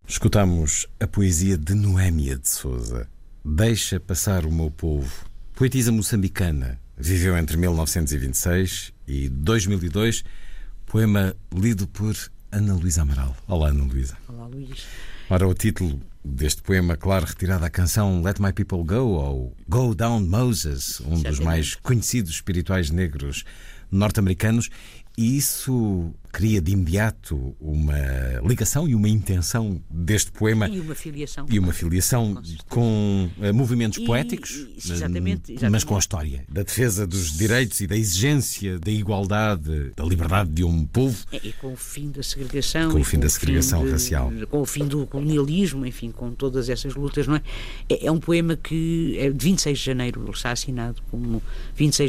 Escutamos a poesia de Noémia de Sousa. Deixa passar o meu povo. Poetisa moçambicana. Viveu entre 1926 e 2002. Poema lido por Ana Luísa Amaral. Olá, Ana Luísa. Olá, Luís. Ora, o título deste poema, claro, retirado da canção Let My People Go, ou Go Down Moses, um dos mais conhecidos espirituais negros norte-americanos, e isso cria de imediato uma ligação e uma intenção deste poema. E uma filiação. E uma filiação com movimentos poéticos, exatamente. Mas com a história da defesa dos direitos e da exigência da igualdade, da liberdade de um povo. E com o fim da segregação. Com o fim da segregação racial. Com o fim do colonialismo, enfim, com todas essas lutas, não é? É um poema que é de 26 de janeiro, ele está assinado como 26